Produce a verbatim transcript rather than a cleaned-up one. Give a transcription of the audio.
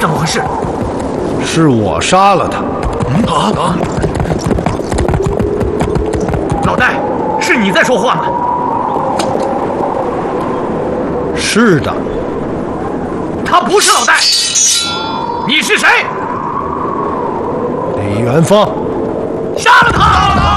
怎么回事？ 是我杀了他。 嗯啊啊！老戴，是你在说话吗？ 是的。 他不是老戴。你是谁？ 李元芳。 杀了他！